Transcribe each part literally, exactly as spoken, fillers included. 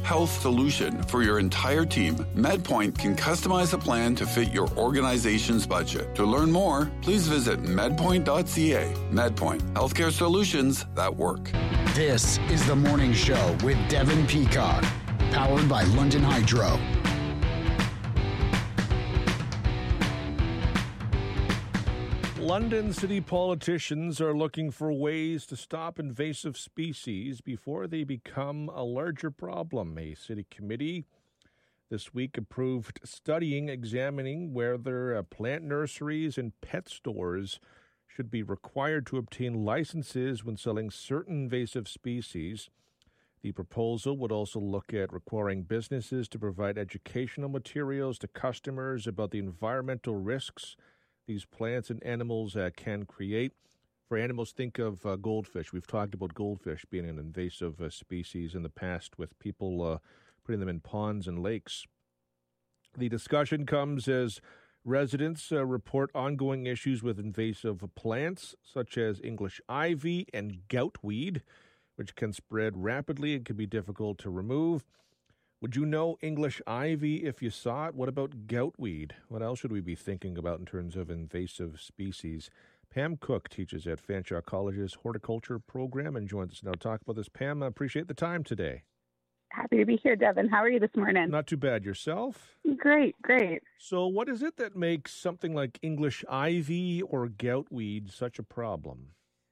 health solution for your entire team, MedPoint can customize a plan to fit your organization's budget. To learn more, please visit medpoint dot c a. MedPoint, healthcare solutions that work. This is The Morning Show with Devin Peacock, powered by London Hydro. London city politicians are looking for ways to stop invasive species before they become a larger problem. A city committee this week approved studying, examining whether uh, plant nurseries and pet stores should be required to obtain licenses when selling certain invasive species. The proposal would also look at requiring businesses to provide educational materials to customers about the environmental risks these plants and animals uh, can create. For animals, think of uh, goldfish. We've talked about goldfish being an invasive uh, species in the past with people uh, putting them in ponds and lakes. The discussion comes as residents uh, report ongoing issues with invasive plants such as English ivy and goutweed, which can spread rapidly and can be difficult to remove. Would you know English ivy if you saw it? What about goutweed? What else should we be thinking about in terms of invasive species? Pam Cook teaches at Fanshawe College's horticulture program and joins us now to talk about this. Pam, I appreciate the time today. Happy to be here, Devin. How are you this morning? Not too bad. Yourself? Great, great. So what is it that makes something like English ivy or goutweed such a problem?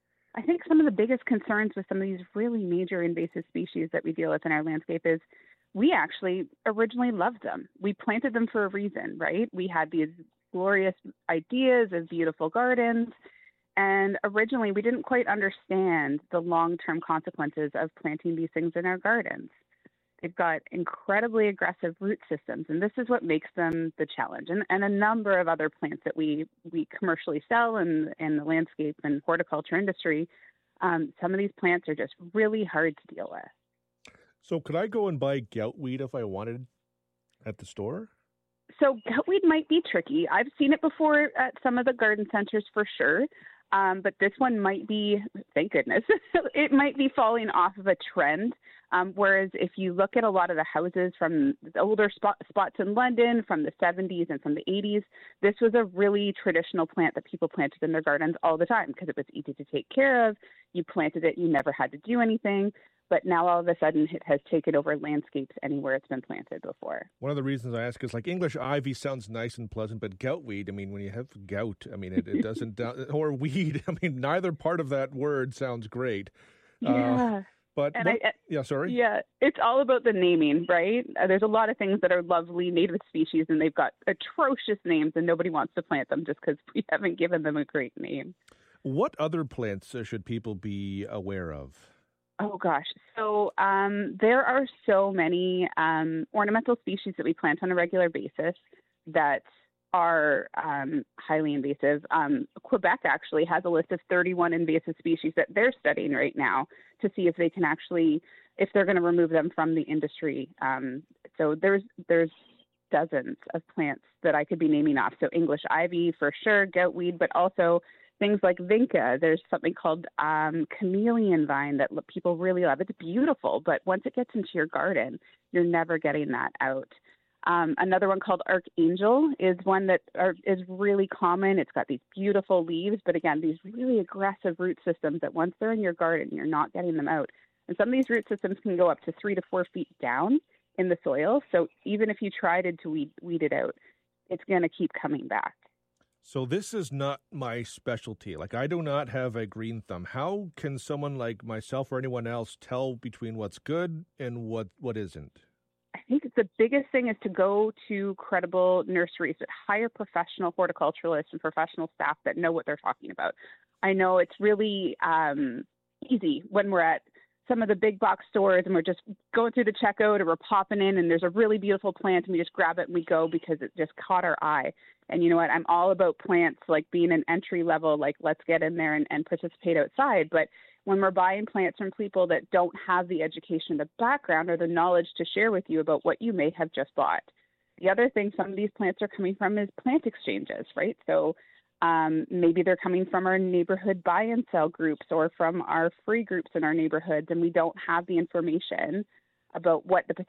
I think some of the biggest concerns with some of these really major invasive species that we deal with in our landscape is we actually originally loved them. We planted them for a reason, right? We had these glorious ideas of beautiful gardens. And originally, we didn't quite understand the long-term consequences of planting these things in our gardens. They've got incredibly aggressive root systems, and this is what makes them the challenge. And, and a number of other plants that we, we commercially sell in, in the landscape and horticulture industry, um, some of these plants are just really hard to deal with. So could I go and buy goutweed if I wanted at the store? So goutweed might be tricky. I've seen it before at some of the garden centers for sure. Um, but this one might be, thank goodness, it might be falling off of a trend. Um, whereas if you look at a lot of the houses from the older spot, spots in London from the seventies and from the eighties, this was a really traditional plant that people planted in their gardens all the time because it was easy to take care of. You planted it, you never had to do anything. But now all of a sudden it has taken over landscapes anywhere it's been planted before. One of the reasons I ask is like English ivy sounds nice and pleasant, but goutweed, I mean, when you have gout, I mean, it, it doesn't, or weed, I mean, neither part of that word sounds great. Yeah. Uh, but, and what, I, yeah, sorry. Yeah, it's all about the naming, right? Uh, there's a lot of things that are lovely native species and they've got atrocious names and nobody wants to plant them just because we haven't given them a great name. What other plants uh, should people be aware of? Oh, gosh. So um, there are so many um, ornamental species that we plant on a regular basis that are um, highly invasive. Um, Quebec actually has a list of thirty-one invasive species that they're studying right now to see if they can actually, if they're going to remove them from the industry. Um, so there's there's dozens of plants that I could be naming off. So English ivy for sure, goutweed, but also things like vinca. There's something called um, chameleon vine that people really love. It's beautiful, but once it gets into your garden, you're never getting that out. Um, another one called archangel is one that are, is really common. It's got these beautiful leaves, but again, these really aggressive root systems that once they're in your garden, you're not getting them out. And some of these root systems can go up to three to four feet down in the soil. So even if you tried to weed, weed it out, it's going to keep coming back. So this is not my specialty. Like, I do not have a green thumb. How can someone like myself or anyone else tell between what's good and what, what isn't? I think the biggest thing is to go to credible nurseries that hire professional horticulturalists and professional staff that know what they're talking about. I know it's really um, easy when we're at some of the big box stores and we're just going through the checkout or we're popping in and there's a really beautiful plant and we just grab it and we go because it just caught our eye. And you know what? I'm all about plants like being an entry level, like let's get in there and, and participate outside. But when we're buying plants from people that don't have the education, the background, or the knowledge to share with you about what you may have just bought. The other thing some of these plants are coming from is plant exchanges, right? So um, maybe they're coming from our neighborhood buy and sell groups or from our free groups in our neighborhoods, and we don't have the information about what the